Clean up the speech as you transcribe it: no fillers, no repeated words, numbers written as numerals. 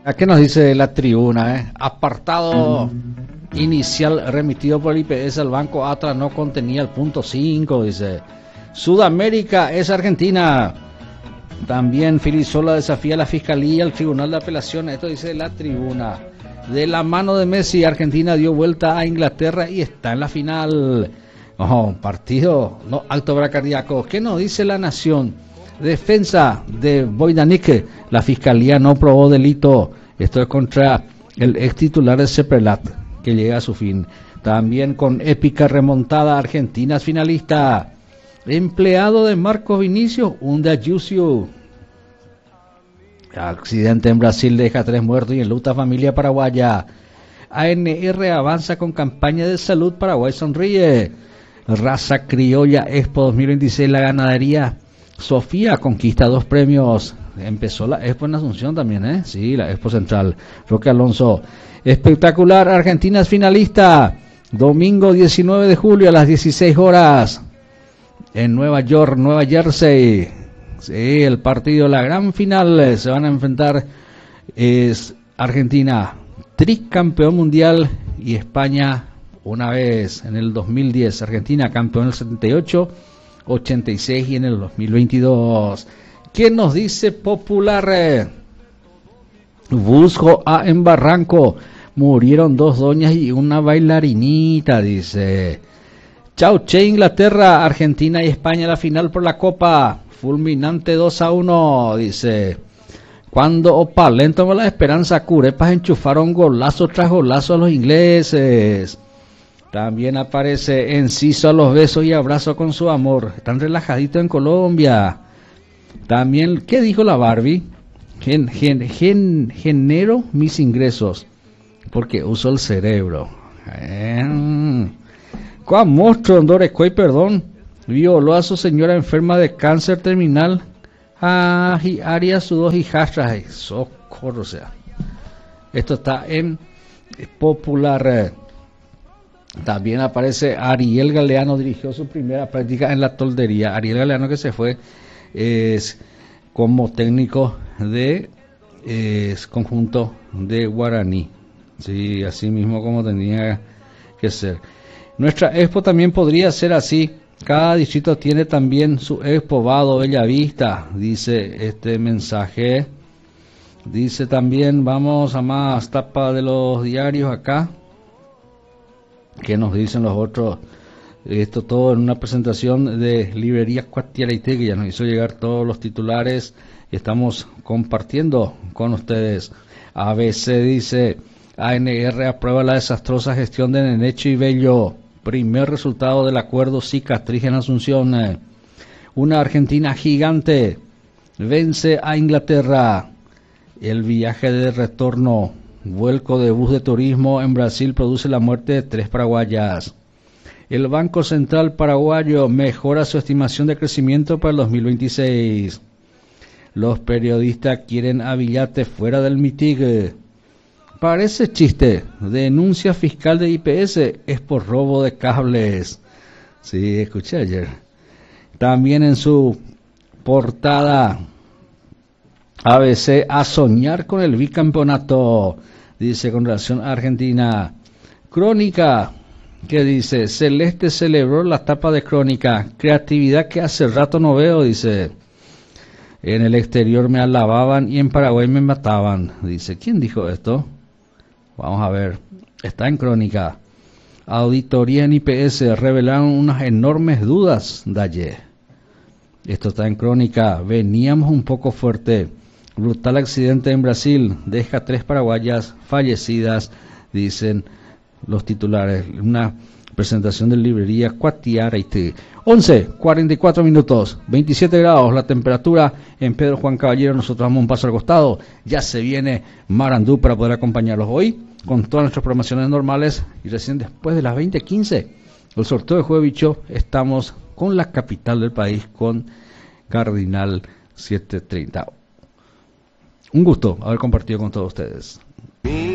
¿A qué nos dice la tribuna? Apartado inicial remitido por el IPS al Banco Atra no contenía el punto 5, dice. Sudamérica es Argentina. También Filisola desafía a la Fiscalía al Tribunal de Apelación. Esto dice la tribuna. De la mano de Messi, Argentina dio vuelta a Inglaterra y está en la final. Partido no alto bracardíaco. ¿Qué nos dice La Nación? Defensa de Bojanic. La Fiscalía no probó delito. Esto es contra el ex titular de Seprelat, que llega a su fin. También con épica remontada, Argentina es finalista. Empleado de Marcos Vinicius, hunde a Jussieu. Accidente en Brasil deja 3 muertos y enluta familia paraguaya. ANR avanza con campaña de salud. Paraguay sonríe. Raza criolla Expo 2026, la ganadería Sofía conquista 2 premios. Empezó la Expo en Asunción también, Sí, la Expo Central. Roque Alonso. Espectacular, Argentina es finalista. Domingo 19 de julio a las 16 horas. En Nueva York, Nueva Jersey. Sí, el partido, la gran final. Se van a enfrentar. Es Argentina, tricampeón mundial, y España una vez en el 2010. Argentina campeón en el 78, 86 y en el 2022. ¿Qué nos dice Popular? Busco A en Barranco. Murieron 2 doñas y una bailarinita, dice. Chau, che, Inglaterra, Argentina y España la final por la Copa. Fulminante 2-1, dice. Cuando Opalen tomó la esperanza, Curepas enchufaron golazo tras golazo a los ingleses. También aparece Enciso a los besos y abrazos con su amor. Están relajaditos en Colombia. También, ¿qué dijo la Barbie? Genero mis ingresos porque uso el cerebro. ¿Cuál monstruo, Dorecoy, perdón? Violó a su señora enferma de cáncer terminal. Y haría sus 2 hijastras. Socorro, o sea. Esto está en Popular. También aparece Ariel Galeano, dirigió su primera práctica en la toldería. Ariel Galeano, que se fue como técnico de conjunto de Guaraní. Sí, así mismo como tenía que ser. Nuestra expo también podría ser así. Cada distrito tiene también su expo. Vado, Bellavista, dice este mensaje. Dice también, vamos a más tapa de los diarios acá. ¿Qué nos dicen los otros? Esto todo en una presentación de Librerías Cuatiaraité, que ya nos hizo llegar todos los titulares y estamos compartiendo con ustedes. ABC dice, ANR aprueba la desastrosa gestión de Nenecho y Bello. Primer resultado del acuerdo cicatriz en Asunción. Una Argentina gigante vence a Inglaterra. El viaje de retorno, vuelco de bus de turismo en Brasil, produce la muerte de 3 paraguayas. El Banco Central paraguayo mejora su estimación de crecimiento para el 2026. Los periodistas quieren a Villate fuera del MITIG. Parece chiste. Denuncia fiscal de IPS es por robo de cables. Sí, escuché ayer. También en su portada, ABC a soñar con el bicampeonato, dice con relación a Argentina. Crónica, que dice, Celeste celebró la etapa de Crónica. Creatividad que hace rato no veo, dice. En el exterior me alababan y en Paraguay me mataban. Dice, ¿quién dijo esto? Vamos a ver, está en Crónica. Auditoría en IPS revelaron unas enormes dudas de ayer. Esto está en Crónica. Veníamos un poco fuerte. Brutal accidente en Brasil. Deja 3 paraguayas fallecidas, dicen los titulares. Una presentación de librería Cuatiaraité. 11:44 minutos, 27 grados la temperatura en Pedro Juan Caballero. Nosotros damos un paso al costado. Ya se viene Marandú para poder acompañarlos hoy con todas nuestras programaciones normales, y recién después de las 20:15 el sorteo de Jueves Bicho, estamos con la capital del país, con Cardinal 730. Un gusto haber compartido con todos ustedes.